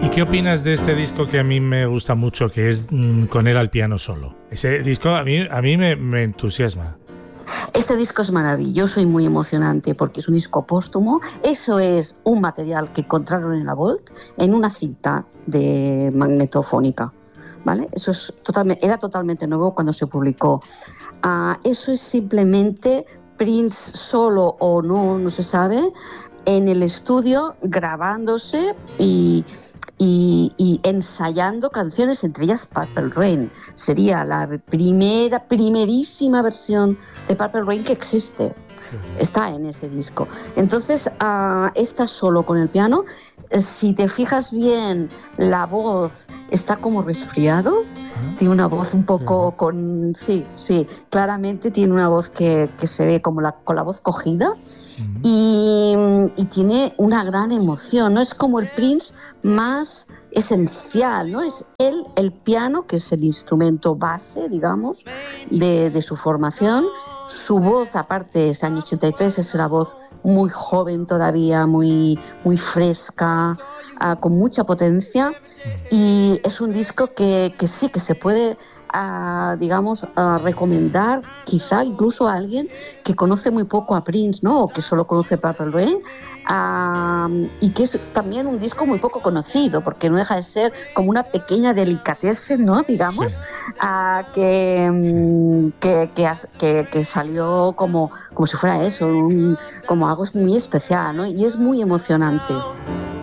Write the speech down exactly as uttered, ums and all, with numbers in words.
qué opinas de este disco que a mí me gusta mucho, que es mmm, con él al piano solo? Ese disco a mí, a mí me, me entusiasma. Este disco es maravilloso y muy emocionante porque es un disco póstumo. Eso es un material que encontraron en la Vault en una cinta de magnetofónica, ¿vale? Eso es totalmente, era totalmente nuevo cuando se publicó. Uh, eso es simplemente Prince solo o no, no se sabe, en el estudio grabándose y, y, y ensayando canciones, entre ellas Purple Rain. Sería la primera, primerísima versión de Purple Rain que existe. Está en ese disco. Entonces, uh, está solo con el piano. Si te fijas bien, la voz está como resfriado. Tiene una voz un poco con... Sí, sí, claramente tiene una voz que, que se ve como la, con la voz cogida. Uh-huh. y, y tiene una gran emoción, ¿no? Es como el Prince más esencial, ¿no? Es él, el piano, que es el instrumento base, digamos, de, de su formación. Su voz, aparte, es año ochenta y tres, es una voz muy joven todavía, muy, muy fresca, uh, con mucha potencia, y es un disco que, que sí, que se puede, uh, digamos, uh, recomendar quizá incluso a alguien que conoce muy poco a Prince, ¿no? O que solo conoce Purple Rain, uh, y que es también un disco muy poco conocido, porque no deja de ser como una pequeña delicatessen, ¿no? Digamos, sí. uh, que, um, que, que, que, que salió como, como si fuera eso, un, como algo muy especial, ¿no? Y es muy emocionante.